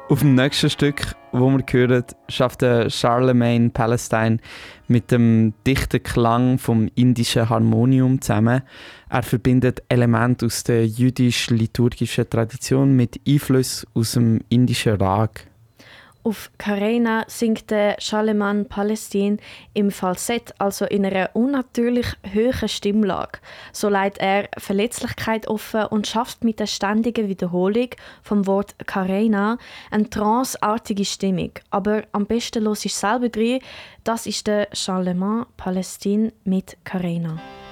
Auf dem nächsten Stück, wo wir hören, schafft Charlemagne Palestine mit dem dichten Klang vom indischen Harmonium zusammen. Er verbindet Elemente aus der jüdisch-liturgischen Tradition mit Einflüssen aus dem indischen Rag. Auf Carena singt der Charlemagne Palestine im Falsett, also in einer unnatürlich hohen Stimmlage. So legt er Verletzlichkeit offen und schafft mit der ständigen Wiederholung vom Wort Carena eine tranceartige Stimmung. Aber am besten hörst du selber rein. Das ist der Charlemagne Palestine mit Carena.